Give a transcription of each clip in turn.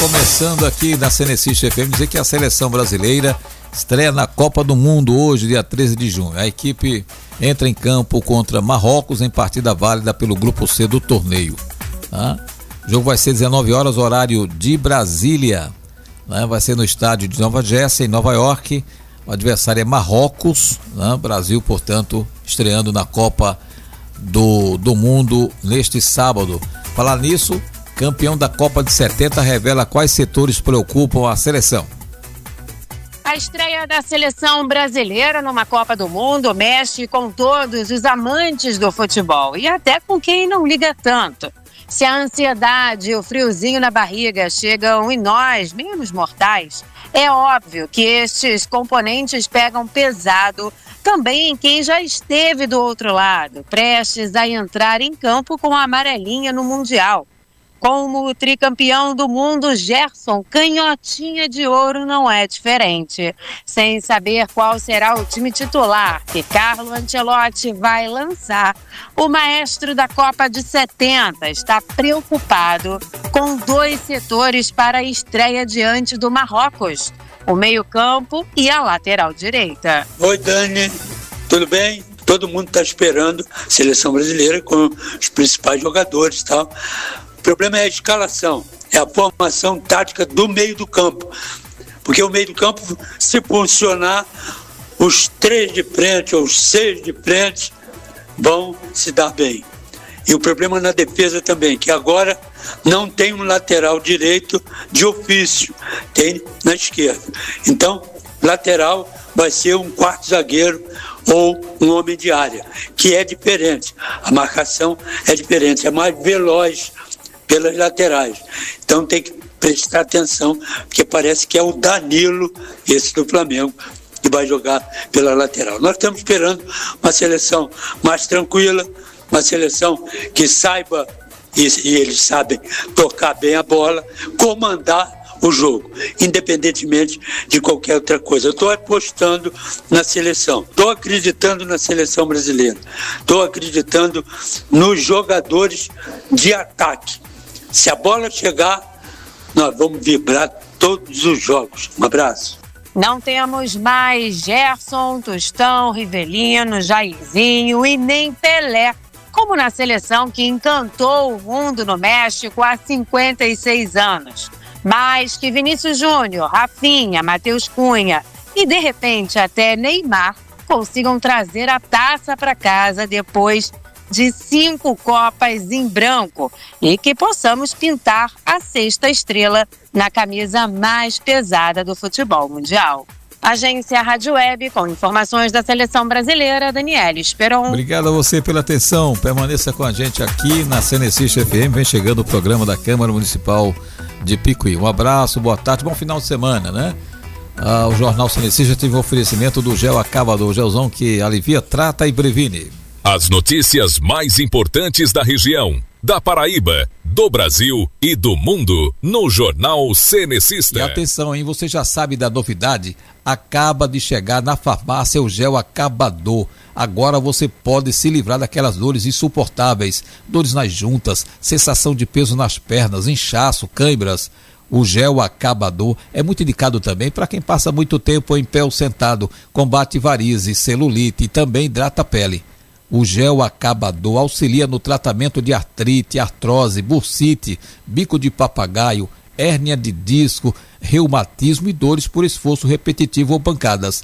Começando aqui na Cenecista FM, dizer que a seleção brasileira estreia na Copa do Mundo hoje, dia 13 de junho. A equipe entra em campo contra Marrocos em partida válida pelo Grupo C do torneio. O jogo vai ser 19 horas, horário de Brasília. Vai ser no estádio de Nova Jersey, em Nova York. O adversário é Marrocos. Brasil, portanto, estreando na Copa do Mundo neste sábado. Falar nisso, campeão da Copa de 70 revela quais setores preocupam a seleção. A estreia da seleção brasileira numa Copa do Mundo mexe com todos os amantes do futebol e até com quem não liga tanto. Se a ansiedade e o friozinho na barriga chegam em nós, menos mortais, é óbvio que estes componentes pegam pesado também em quem já esteve do outro lado, prestes a entrar em campo com a amarelinha no Mundial. Como o tricampeão do mundo Gerson, canhotinha de ouro não é diferente. Sem saber qual será o time titular que Carlo Ancelotti vai lançar, o maestro da Copa de 70 está preocupado com 2 setores para a estreia diante do Marrocos: o meio-campo e a lateral direita. Oi, Dani, tudo bem? Todo mundo está esperando a seleção brasileira com os principais jogadores e tal. O problema é a escalação, é a formação tática do meio do campo. Porque o meio do campo, se funcionar, os 3 de frente ou os 6 de frente vão se dar bem. E o problema na defesa também, que agora não tem um lateral direito de ofício, tem na esquerda. Então, lateral vai ser um quarto zagueiro ou um homem de área, que é diferente. A marcação é diferente, é mais veloz pelas laterais. Então tem que prestar atenção, porque parece que é o Danilo, esse do Flamengo, que vai jogar pela lateral. Nós estamos esperando uma seleção mais tranquila, uma seleção que saiba, e eles sabem tocar bem a bola, comandar o jogo, independentemente de qualquer outra coisa. Eu estou apostando na seleção, estou acreditando na seleção brasileira, estou acreditando nos jogadores de ataque. Se a bola chegar, nós vamos vibrar todos os jogos. Um abraço. Não temos mais Gerson, Tostão, Rivelino, Jairzinho e nem Pelé, como na seleção que encantou o mundo no México há 56 anos. Mais que Vinícius Júnior, Rafinha, Matheus Cunha e, de repente, até Neymar consigam trazer a taça para casa depois de 5 Copas em branco e que possamos pintar a 6ª estrela na camisa mais pesada do futebol mundial. Agência Rádio Web, com informações da seleção brasileira, Daniele Esperon. Obrigado a você pela atenção. Permaneça com a gente aqui na Cenecista FM. Vem chegando o programa da Câmara Municipal de Picuí. Um abraço, boa tarde, bom final de semana, né? O Jornal Cenecista teve um oferecimento do Gel Acabador, o gelzão que alivia, trata e previne. As notícias mais importantes da região, da Paraíba, do Brasil e do mundo, no Jornal Cenecista. E atenção, hein? Você já sabe da novidade? Acaba de chegar na farmácia o Gel Acabador. Agora você pode se livrar daquelas dores insuportáveis, dores nas juntas, sensação de peso nas pernas, inchaço, câimbras. O Gel Acabador é muito indicado também para quem passa muito tempo em pé ou sentado, combate varizes, celulite e também hidrata a pele. O Gel Acabador auxilia no tratamento de artrite, artrose, bursite, bico de papagaio, hérnia de disco, reumatismo e dores por esforço repetitivo ou pancadas.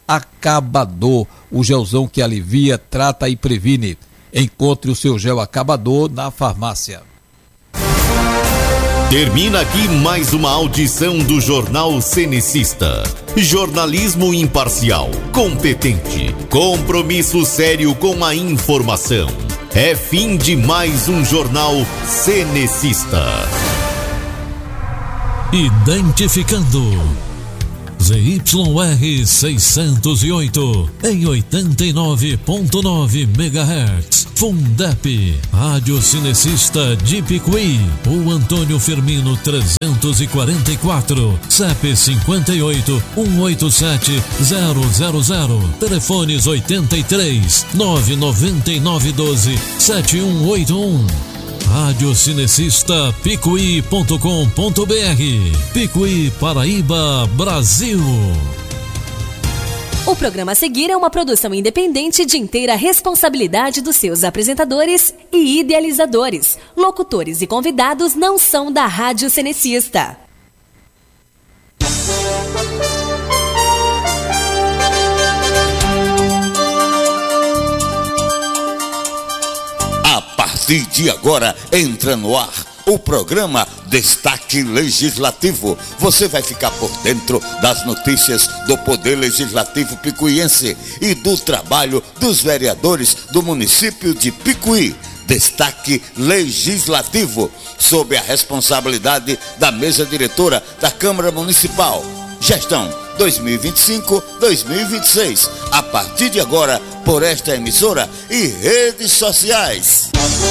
Acabador, o gelzão que alivia, trata e previne. Encontre o seu Gel Acabador na farmácia. Termina aqui mais uma audição do Jornal Cenecista. Jornalismo imparcial, competente, compromisso sério com a informação. É fim de mais um Jornal Cenecista. Identificando ZYR 608 em 89.9 MHz. Fundep, Rádio Cinecista de Picuí. O Antônio Firmino 344, CEP 58 187 000. Telefones 83 99912 7181. Radiocinecista Picuí.com.br. Picuí, Paraíba, Brasil. O programa a seguir é uma produção independente de inteira responsabilidade dos seus apresentadores e idealizadores. Locutores e convidados não são da Rádio Cenecista. A partir de agora, entra no ar o programa Destaque Legislativo. Você vai ficar por dentro das notícias do Poder Legislativo picuiense e do trabalho dos vereadores do município de Picuí. Destaque Legislativo, sob a responsabilidade da mesa diretora da Câmara Municipal. Gestão 2025-2026. A partir de agora, por esta emissora e redes sociais.